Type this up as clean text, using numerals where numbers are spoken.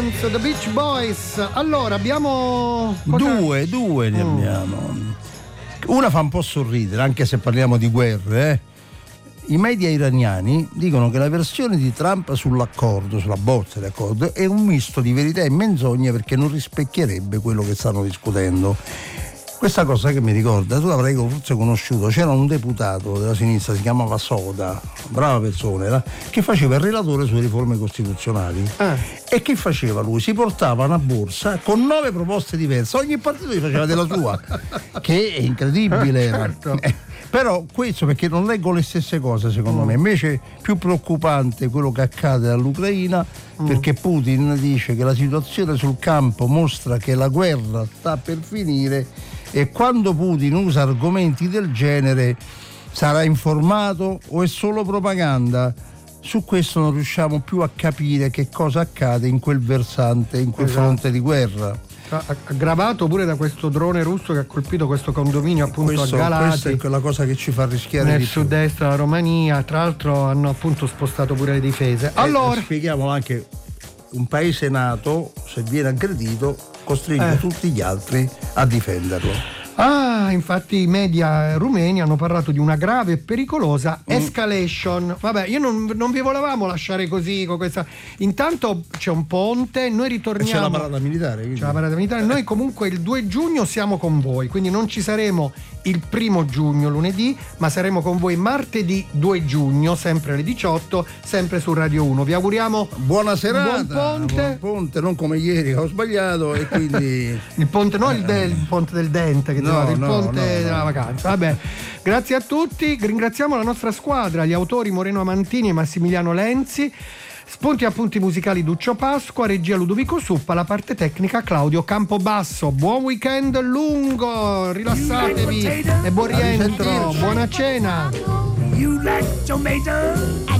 Distance, The Beach Boys. Allora, abbiamo... Due ne abbiamo. Una fa un po' sorridere, anche se parliamo di guerre, I media iraniani dicono che la versione di Trump sull'accordo, sulla bozza di accordo, è un misto di verità e menzogna perché non rispecchierebbe quello che stanno discutendo. Questa cosa che mi ricorda, tu l'avrai forse conosciuto, c'era un deputato della sinistra, si chiamava Soda, brava persona era, che faceva il relatore sulle riforme costituzionali. E che faceva lui? Si portava una borsa con 9 proposte diverse, ogni partito gli faceva della sua, che è incredibile. Certo. Però questo perché non leggo le stesse cose secondo me, invece più preoccupante quello che accade all'Ucraina, perché Putin dice che la situazione sul campo mostra che la guerra sta per finire e quando Putin usa argomenti del genere sarà informato o è solo propaganda? Su questo non riusciamo più a capire che cosa accade in quel versante, in quel fronte di guerra. Aggravato pure da questo drone russo che ha colpito questo condominio appunto a Galati. Questa è quella cosa che ci fa rischiare nel di più. sud-est della Romania. Tra l'altro hanno appunto spostato pure le difese. Allora spieghiamo anche: un paese nato, se viene aggredito, costringe tutti gli altri a difenderlo. Infatti i media rumeni hanno parlato di una grave e pericolosa escalation. Vabbè, io non vi volevamo lasciare così con questa. Intanto c'è un ponte, noi ritorniamo. C'è la parata militare. C'è la parata militare. Noi comunque il 2 giugno siamo con voi, quindi non ci saremo il 1 giugno lunedì, ma saremo con voi martedì 2 giugno, sempre alle 18, sempre su Radio 1. Vi auguriamo buona serata. Buon ponte, non come ieri ho sbagliato e quindi il ponte, no il ponte del dente che il ponte della vacanza. Vabbè, grazie a tutti, ringraziamo la nostra squadra, gli autori Moreno Amantini e Massimiliano Lenzi, spunti e appunti musicali Duccio Pasqua, regia Ludovico Suppa, la parte tecnica Claudio Campobasso. Buon weekend lungo, rilassatevi e buon rientro, buona cena. You like tomato?